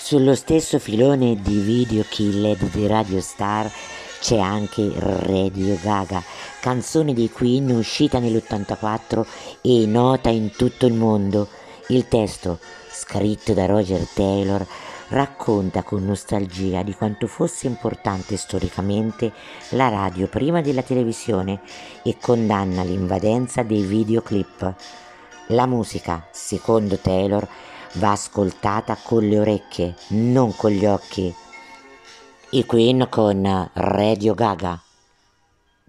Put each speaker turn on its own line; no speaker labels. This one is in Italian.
Sullo stesso filone di Video Killed di Radio Star c'è anche Radio Gaga, canzone dei Queen uscita nell'84 e nota in tutto il mondo. Il testo, scritto da Roger Taylor, racconta con nostalgia di quanto fosse importante storicamente la radio prima della televisione e condanna l'invadenza dei videoclip. La musica, secondo Taylor, va ascoltata con le orecchie, non con gli occhi. I Queen con Radio Gaga.